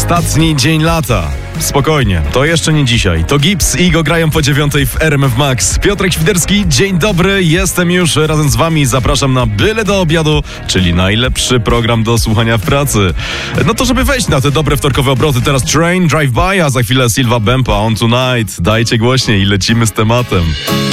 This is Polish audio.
Ostatni dzień lata. Spokojnie, to jeszcze nie dzisiaj. To Gibbs i go grają po 9:00 w RMF Max. Piotrek Świderski, dzień dobry, jestem już razem z wami. Zapraszam na Byle do obiadu, czyli najlepszy program do słuchania w pracy. No to żeby wejść na te dobre wtorkowe obroty, teraz Train, Drive By, a za chwilę Silva Bempa, On Tonight. Dajcie głośniej i lecimy z tematem.